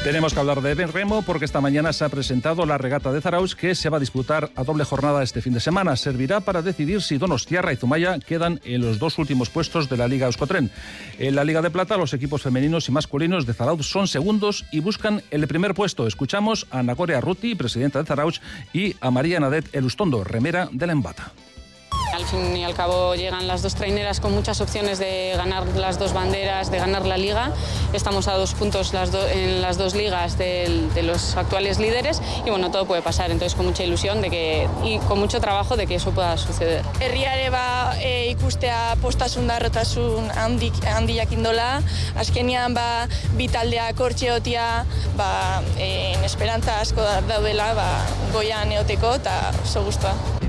Tenemos que hablar de remo porque esta mañana se ha presentado la regata de Zarautz, que se va a disputar a doble jornada este fin de semana. Servirá para decidir si Donostiarra y Zumaia quedan en los dos últimos puestos de la Liga Euskotren. En la Liga de Plata, los equipos femeninos y masculinos de Zarautz son segundos y buscan el primer puesto. Escuchamos a Nagore Arruti, presidenta de Zarautz, y a María Nadet Elustondo, remera de la Embata. Al fin y al cabo llegan las dos traineras con muchas opciones de ganar las dos banderas, de ganar la liga. Estamos a 2 puntos en las dos ligas de los actuales líderes y bueno, todo puede pasar, entonces con mucha ilusión y con mucho trabajo de que eso pueda suceder. Herriare ikustea postasun da errotasun handiak indola, azkenean bi taldeak hortxe egotea, esperantza asko daudela goian egoteko eta oso gustoa.